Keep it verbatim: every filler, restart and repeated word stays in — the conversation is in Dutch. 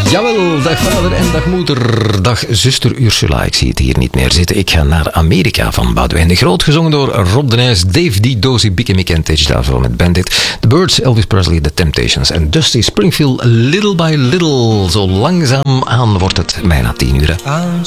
Jawel, dag vader en dag moeder. Dag zuster Ursula, ik zie het hier niet meer zitten. Ik ga naar Amerika van Boudewijn de Groot, gezongen door Rob de Nijs, Dave D, Dozy, Bieke Mick en Tej Davro met Bandit. The Birds, Elvis Presley, The Temptations en Dusty Springfield, Little by Little. Zo langzaam aan wordt het bijna tien uur. Found